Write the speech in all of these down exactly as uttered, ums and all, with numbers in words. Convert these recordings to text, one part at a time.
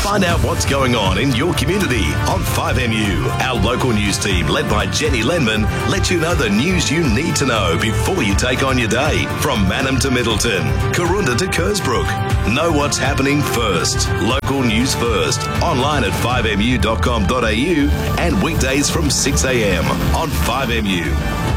Find out what's going on in your community on five M U. Our local news team, led by Jenny Lenman, let you know the news you need to know before you take on your day. From Mannum to Middleton, Karoonda to Kersbrook. Know what's happening first. Local news first. Online at five m u dot com dot a u and weekdays from six a m on five M U.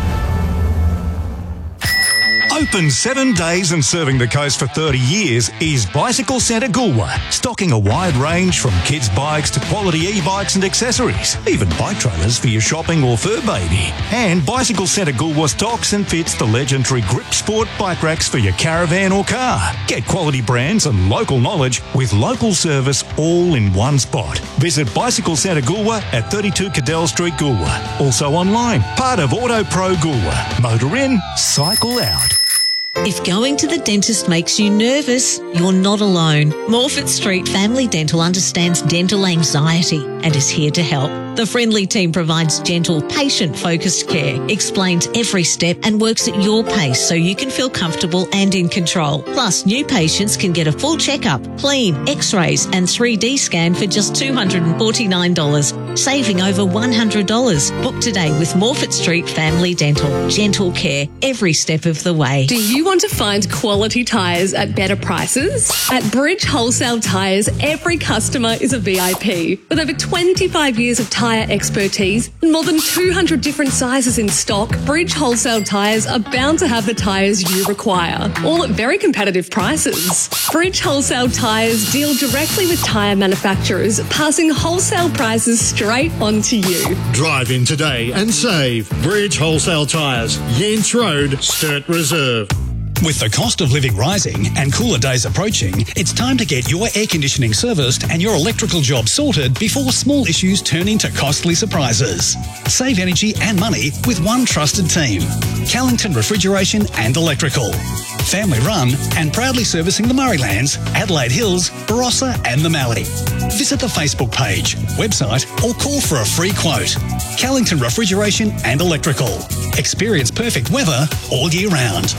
Open seven days and serving the coast for thirty years is Bicycle Centre Goolwa, stocking a wide range from kids' bikes to quality e-bikes and accessories, even bike trailers for your shopping or fur baby. And Bicycle Centre Goolwa stocks and fits the legendary Grip Sport bike racks for your caravan or car. Get quality brands and local knowledge with local service all in one spot. Visit Bicycle Centre Goolwa at thirty-two Cadell Street, Goolwa. Also online, part of Auto Pro Goolwa. Motor in, cycle out. If going to the dentist makes you nervous, you're not alone. Morford Street Family Dental understands dental anxiety and is here to help. The friendly team provides gentle, patient-focused care, explains every step and works at your pace so you can feel comfortable and in control. Plus, new patients can get a full checkup, clean, x-rays and three D scan for just two hundred forty-nine dollars, saving over one hundred dollars. Book today with Morford Street Family Dental. Gentle care every step of the way. Do you want to find quality tyres at better prices? At Bridge Wholesale Tyres, every customer is a V I P. With over twenty-five years of tyre expertise and more than two hundred different sizes in stock, Bridge Wholesale Tyres are bound to have the tyres you require, all at very competitive prices. Bridge Wholesale Tyres deal directly with tyre manufacturers, passing wholesale prices straight on to you. Drive in today and save. Bridge Wholesale Tyres, Yance Road, Sturt Reserve. With the cost of living rising and cooler days approaching, it's time to get your air conditioning serviced and your electrical job sorted before small issues turn into costly surprises. Save energy and money with one trusted team. Callington Refrigeration and Electrical. Family run and proudly servicing the Murraylands, Adelaide Hills, Barossa and the Mallee. Visit the Facebook page, website or call for a free quote. Callington Refrigeration and Electrical. Experience perfect weather all year round.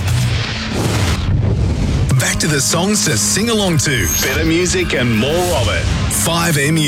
Back to the songs to sing along to. Better music and more of it. five M U.